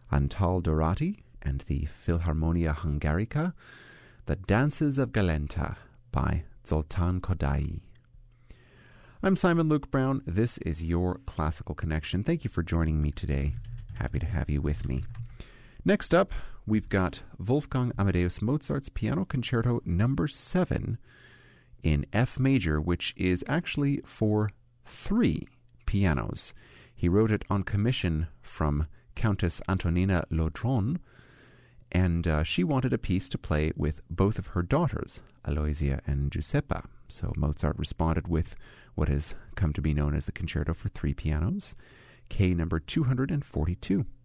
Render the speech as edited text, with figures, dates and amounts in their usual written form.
Antal Dorati and the Philharmonia Hungarica, The Dances of Galenta by Zoltán Kodály. I'm Simon Luke Brown. This is your Classical Connection. Thank you for joining me today. Happy to have you with me. Next up, we've got Wolfgang Amadeus Mozart's Piano Concerto No. 7 in F major, which is actually for 3 pianos. He wrote it on commission from Countess Antonina Lodron, and she wanted a piece to play with both of her daughters, Aloysia and Giuseppa. So Mozart responded with what has come to be known as the Concerto for 3 pianos, K number 242.